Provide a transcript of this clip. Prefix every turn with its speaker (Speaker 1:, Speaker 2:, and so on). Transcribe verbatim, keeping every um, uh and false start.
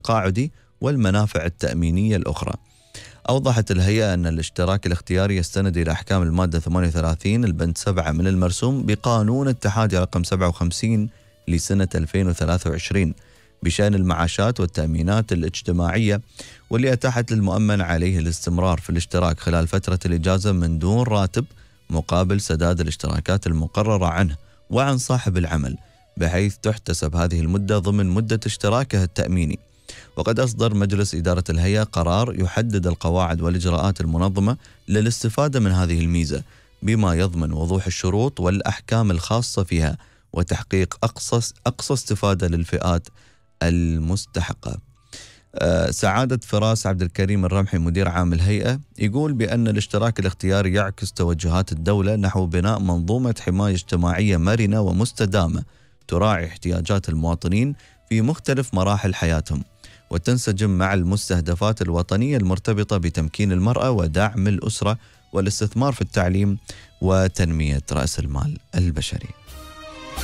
Speaker 1: التقاعدي والمنافع التأمينية الأخرى. أوضحت الهيئة أن الاشتراك الاختياري يستند إلى أحكام المادة ثمانية وثلاثين البند سبعة من المرسوم بقانون الاتحادي رقم سبعة وخمسين لسنة ألفين وثلاثة وعشرين بشأن المعاشات والتأمينات الاجتماعية، واللي أتاحت للمؤمن عليه الاستمرار في الاشتراك خلال فترة الإجازة من دون راتب مقابل سداد الاشتراكات المقررة عنه وعن صاحب العمل، بحيث تحتسب هذه المدة ضمن مدة اشتراكه التأميني. وقد أصدر مجلس إدارة الهيئة قرار يحدد القواعد والإجراءات المنظمة للاستفادة من هذه الميزة، بما يضمن وضوح الشروط والأحكام الخاصة فيها وتحقيق أقصى أقصى استفادة للفئات المستحقة. أه سعادة فراس عبد الكريم الرمحي مدير عام الهيئة يقول بأن الاشتراك الاختياري يعكس توجهات الدولة نحو بناء منظومة حماية اجتماعية مرنة ومستدامة تراعي احتياجات المواطنين في مختلف مراحل حياتهم، وتنسجم مع المستهدفات الوطنية المرتبطة بتمكين المرأة ودعم الأسرة والاستثمار في التعليم وتنمية رأس المال البشري.